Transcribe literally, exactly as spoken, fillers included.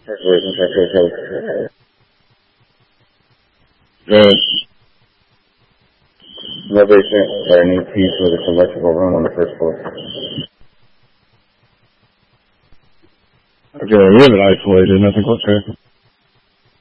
The nobody sent any piece with its electrical room on the first floor. Okay, we have it isolated, nothing close there.